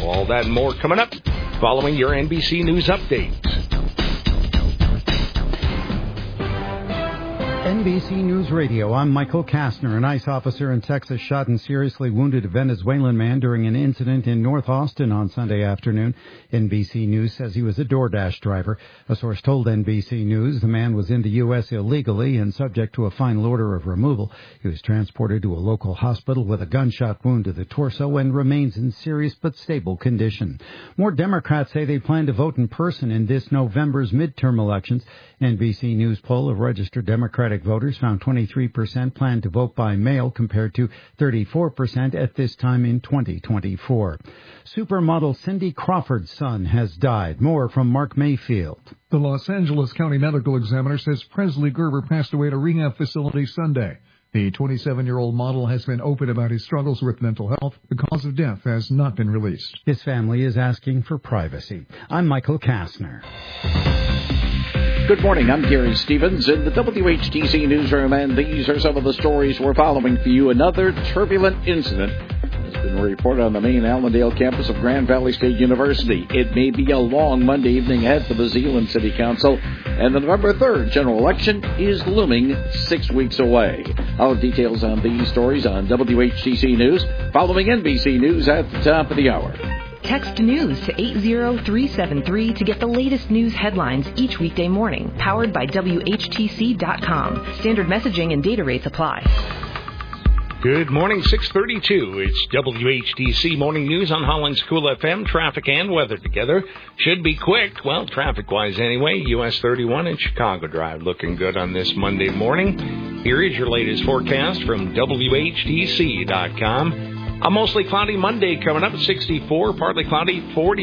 All that and more coming up following your NBC News update. NBC News Radio, I'm Michael Kastner. An ICE officer in Texas shot and seriously wounded a Venezuelan man during an incident in North Austin on Sunday afternoon. NBC News says he was a DoorDash driver. A source told NBC News the man was in the U.S. illegally and subject to a final order of removal. He was transported to a local hospital with a gunshot wound to the torso and remains in serious but stable condition. More Democrats say they plan to vote in person in this November's midterm elections. NBC News poll of registered Democratic voters found 23% plan to vote by mail compared to 34% at this time in 2024. Supermodel Cindy Crawford's son has died. More from Mark Mayfield. The Los Angeles County Medical Examiner says Presley Gerber passed away at a rehab facility Sunday. The 27-year-old model has been open about his struggles with mental health. The cause of death has not been released. His family is asking for privacy. I'm Michael Kastner. Good morning, I'm Gary Stevens in the WHTC newsroom, and these are some of the stories we're following for you. Another turbulent incident has been reported on the main Allendale campus of Grand Valley State University. It may be a long Monday evening ahead for the Zeeland City Council, and the November 3rd general election is looming 6 weeks away. All the details on these stories on WHTC News, following NBC News at the top of the hour. Text news to 80373 to get the latest news headlines each weekday morning. Powered by WHTC.com. Standard messaging and data rates apply. Good morning, 6:32. It's WHTC Morning News on Holland's Cool FM. Traffic and weather together. Should be quick. Well, traffic-wise anyway. US 31 and Chicago Drive looking good on this Monday morning. Here is your latest forecast from WHTC.com. A mostly cloudy Monday coming up at 64, partly cloudy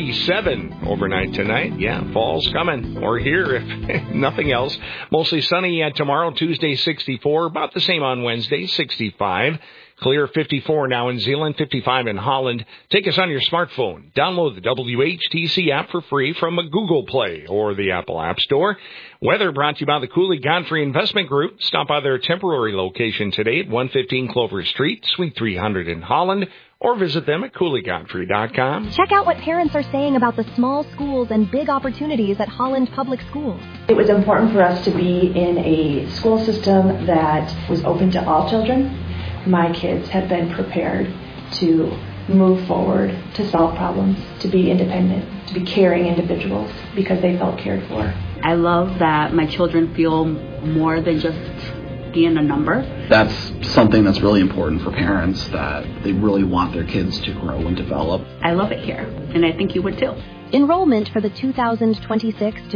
47 overnight tonight. Yeah, fall's coming. Or here, if nothing else. Mostly sunny tomorrow, Tuesday 64, about the same on Wednesday, 65. Clear 54 now in Zeeland, 55 in Holland. Take us on your smartphone. Download the WHTC app for free from Google Play or the Apple App Store. Weather brought to you by the Cooley Godfrey Investment Group. Stop by their temporary location today at 115 Clover Street, Suite 300 in Holland, or visit them at CooleyGodfrey.com. Check out what parents are saying about the small schools and big opportunities at Holland Public Schools. It was important for us to be in a school system that was open to all children. My kids have been prepared to move forward, to solve problems, to be independent, to be caring individuals because they felt cared for. I love that my children feel more than just being a number. That's something that's really important for parents, that they really want their kids to grow and develop. I love it here, and I think you would too. Enrollment for the 2026 to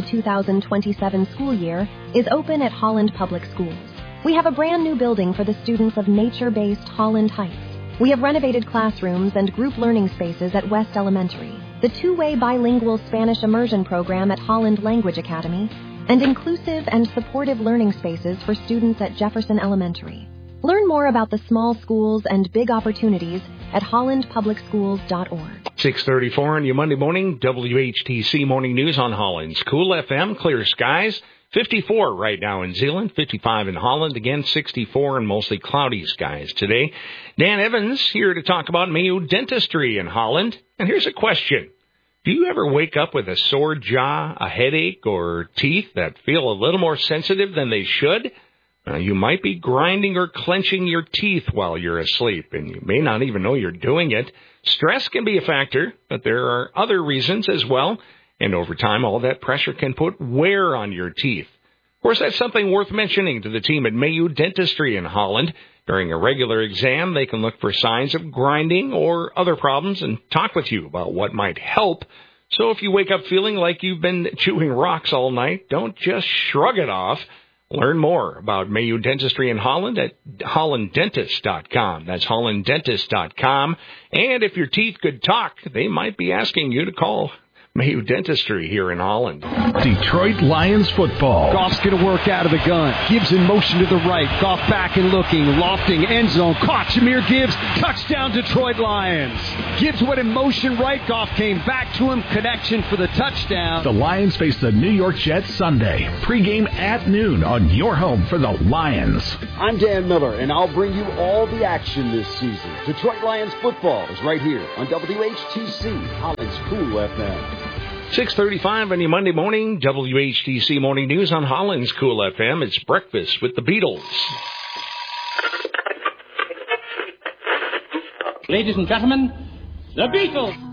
2027 school year is open at Holland Public Schools. We have a brand new building for the students of nature-based Holland Heights. We have renovated classrooms and group learning spaces at West Elementary, the two-way bilingual Spanish immersion program at Holland Language Academy, and inclusive and supportive learning spaces for students at Jefferson Elementary. Learn more about the small schools and big opportunities at hollandpublicschools.org. 6:34 on your Monday morning, WHTC Morning News on Holland's Cool FM. Clear skies. 54 right now in Zeeland, 55 in Holland, again 64 and mostly cloudy skies today. Dan Evans here to talk about Mayo Dentistry in Holland. And here's a question. Do you ever wake up with a sore jaw, a headache, or teeth that feel a little more sensitive than they should? You might be grinding or clenching your teeth while you're asleep, and you may not even know you're doing it. Stress can be a factor, but there are other reasons as well. And over time, all that pressure can put wear on your teeth. Of course, that's something worth mentioning to the team at Mayo Dentistry in Holland. During a regular exam, they can look for signs of grinding or other problems and talk with you about what might help. So if you wake up feeling like you've been chewing rocks all night, don't just shrug it off. Learn more about Mayo Dentistry in Holland at hollanddentist.com. That's hollanddentist.com. And if your teeth could talk, they might be asking you to call Mayo Dentistry here in Holland. Detroit Lions football. Goff's going to work out of the gun. Gibbs in motion to the right. Goff back and looking. Lofting. End zone. Caught. Jahmyr Gibbs. Touchdown Detroit Lions. Gibbs went in motion right. Goff came back to him. Connection for the touchdown. The Lions face the New York Jets Sunday. Pre-game at noon on your home for the Lions. I'm Dan Miller, and I'll bring you all the action this season. Detroit Lions football is right here on WHTC, Holland's Cool FM. 6:35 on your Monday morning, WHTC Morning News on Holland's Cool FM. It's Breakfast with the Beatles. Ladies and gentlemen, the Beatles.